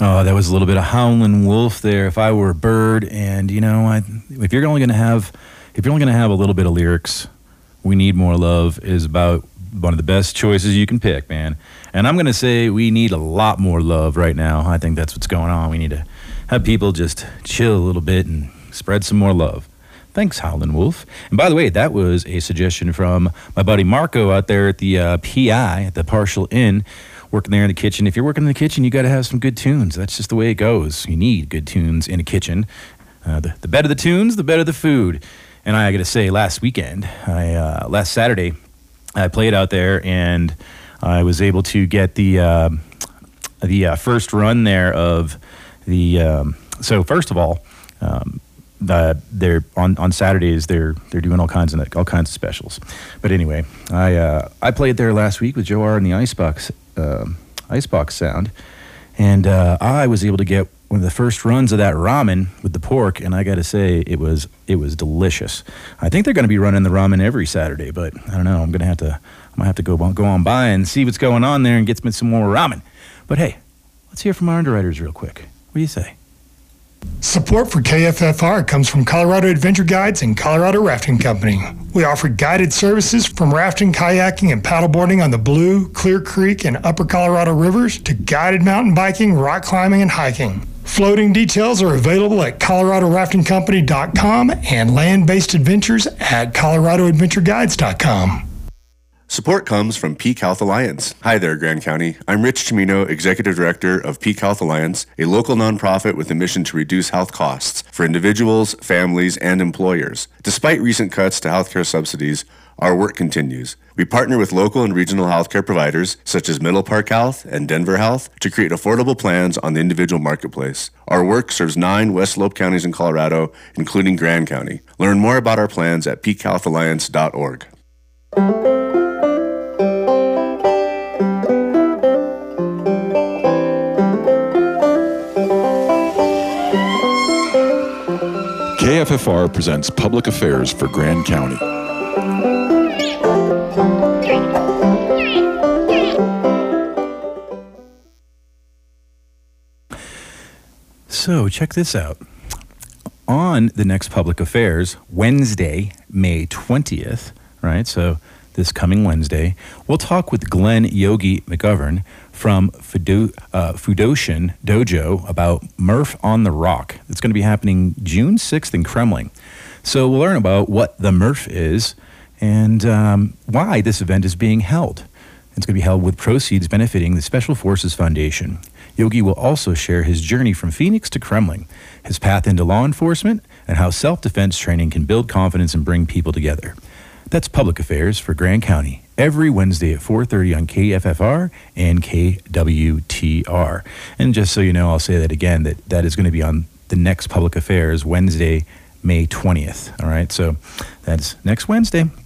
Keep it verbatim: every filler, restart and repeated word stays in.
Oh, that was a little bit of Howlin' Wolf there. If I Were a Bird, and you know, I, if you're only going to have, if you're only going to have a little bit of lyrics, "We Need More Love" is about one of the best choices you can pick, man. And I'm going to say we need a lot more love right now. I think that's what's going on. We need to have people just chill a little bit and spread some more love. Thanks, Howlin' Wolf. And by the way, that was a suggestion from my buddy Marco out there at the uh, P I at the Partial Inn. Working there in the kitchen. If you're working in the kitchen, you got to have some good tunes. That's just the way it goes. You need good tunes in a kitchen. Uh, the, the better the tunes, the better the food. And I got to say, last weekend, I uh, last Saturday, I played out there, and I was able to get the uh, the uh, first run there of the. Um, so first of all, um, the, they're on, on Saturdays. They're they're doing all kinds of all kinds of specials. But anyway, I uh, I played there last week with Joe R and the Icebox. Uh, Icebox Sound, and uh, I was able to get one of the first runs of that ramen with the pork, and I got to say it was it was delicious. I think they're going to be running the ramen every Saturday, but I don't know. I'm going to have to I'm gonna have to go go on by and see what's going on there and get me some more ramen. But hey, let's hear from our underwriters real quick. What do you say? Support for K F F R comes from Colorado Adventure Guides and Colorado Rafting Company. We offer guided services from rafting, kayaking, and paddleboarding on the Blue, Clear Creek, and Upper Colorado rivers to guided mountain biking, rock climbing, and hiking. Floating details are available at colorado rafting company dot com and land-based adventures at colorado adventure guides dot com. Support comes from Peak Health Alliance. Hi there, Grand County. I'm Rich Chimino, Executive Director of Peak Health Alliance, a local nonprofit with a mission to reduce health costs for individuals, families, and employers. Despite recent cuts to healthcare subsidies, our work continues. We partner with local and regional healthcare providers, such as Middle Park Health and Denver Health, to create affordable plans on the individual marketplace. Our work serves nine West Slope counties in Colorado, including Grand County. Learn more about our plans at peak health alliance dot org. K F F R presents Public Affairs for Grand County. So check this out. On the next Public Affairs, Wednesday, May twentieth, right? So this coming Wednesday, we'll talk with Glenn Yogi McGovern from Fudo, uh, Fudoshin Dojo about Murph on the Rock. It's going to be happening June sixth in Kremling. So we'll learn about what the Murph is and um, why this event is being held. It's going to be held with proceeds benefiting the Special Forces Foundation. Yogi will also share his journey from Phoenix to Kremling, his path into law enforcement, and how self-defense training can build confidence and bring people together. That's Public Affairs for Grand County, every Wednesday at four thirty on K F F R and K W T R. And just so you know, I'll say that again, that that is going to be on the next Public Affairs, Wednesday, May twentieth. All right, so that's next Wednesday.